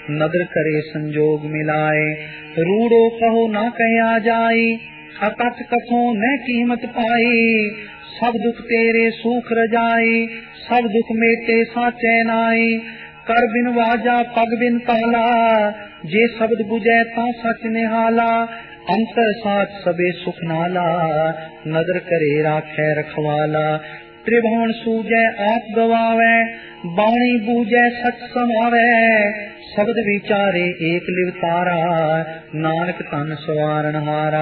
नदर करे संजोग मिलाए। रूड़ो कहो ना कहया जाई, अकथ कथो न कीमत पाई। सब दुख तेरे सूख रजाई, सब दुख मेटे साचे नाई। कर बिन वाजा पग बिन ताला, जे शब्द बुझे ता सच निहाला। अंतर साथ सबे सुख नाला, नदर करे राखे रखवाला। त्रिभुवन सूझे आप गवावे, बाणी बूझे सच समावे। शब्द विचारे एक लिवतारा, नानक तन सवारण हारा।